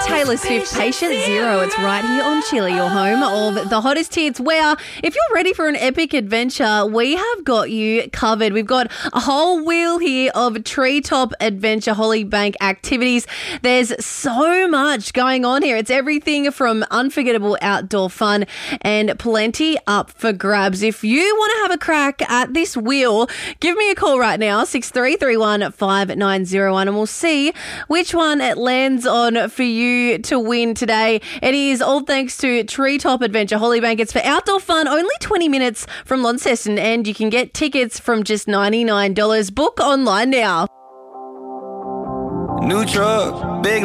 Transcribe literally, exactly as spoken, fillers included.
Taylor Swift, Patient Zero. It's right here on Chili, your home of the hottest hits, where if you're ready for an epic adventure, we have got you covered. We've got a whole wheel here of Treetop Adventure Hollybank activities. There's so much going on here. It's everything from unforgettable outdoor fun and plenty up for grabs. If you want to have a crack at this wheel, give me a call right now, six three three one five nine zero one, and we'll see which one it lands on for you to win today. It is all thanks to Treetop Adventure Hollybank. It's for outdoor fun, only twenty minutes from Launceston, and you can get tickets from just ninety-nine dollars. Book online now. New truck, big